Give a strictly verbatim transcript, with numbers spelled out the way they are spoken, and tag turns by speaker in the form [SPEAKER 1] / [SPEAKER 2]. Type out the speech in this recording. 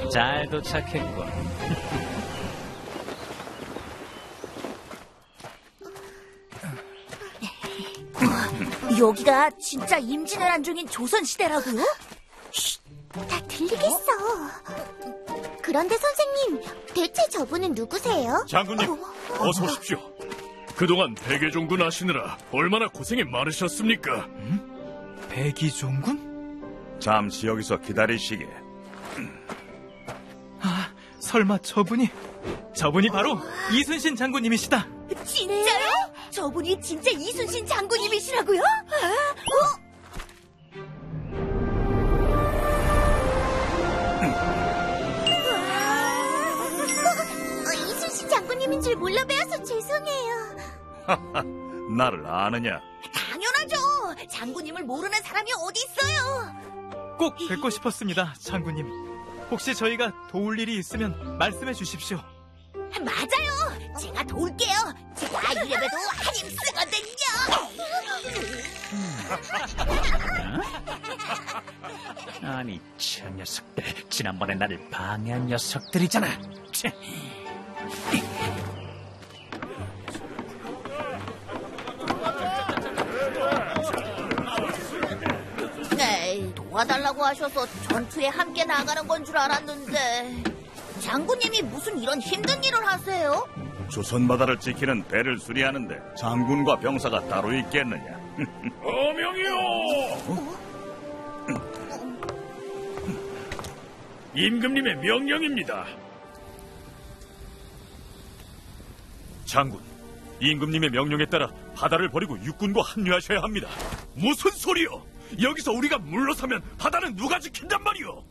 [SPEAKER 1] 잘 도착했군.
[SPEAKER 2] 여기가 진짜 임진왜란 중인 조선시대라고요?
[SPEAKER 3] 다 들리겠어. 그런데 선생님, 대체 저분은 누구세요?
[SPEAKER 4] 장군님, 어서 오십시오. 그동안 백예종군 하시느라 얼마나 고생이 많으셨습니까?
[SPEAKER 5] 음? 백이종군?
[SPEAKER 6] 잠시 여기서 기다리시게.
[SPEAKER 5] 아, 설마 저분이 저분이 바로 이순신 장군님이시다.
[SPEAKER 2] 진짜요? 네? 저분이 진짜 이순신 장군님이시라고요? 어?
[SPEAKER 3] 어, 이순신 장군님인 줄 몰라 배워서 죄송해요.
[SPEAKER 6] 나를 아느냐?
[SPEAKER 2] 당연하죠. 장군님을 모르는 사람이 어디 있어요.
[SPEAKER 5] 꼭 뵙고 싶었습니다, 장군님. 혹시 저희가 도울 일이 있으면 말씀해 주십시오.
[SPEAKER 2] 맞아요. 제가 도울게요. 제가 이래봬도 한입 쓰거든요.
[SPEAKER 1] 아니, 저 녀석들. 지난번에 나를 방해한 녀석들이잖아. 치.
[SPEAKER 2] 네, 도와달라고 하셔서 전투에 함께 나가는 건 줄 알았는데 장군님이 무슨 이런 힘든 일을 하세요?
[SPEAKER 6] 조선바다를 지키는 배를 수리하는데 장군과 병사가 따로 있겠느냐?
[SPEAKER 4] 어명이요! 임금님의 명령입니다. 장군, 임금님의 명령에 따라 바다를 버리고 육군과 합류하셔야 합니다. 무슨 소리요? 여기서 우리가 물러서면 바다는 누가 지킨단 말이오?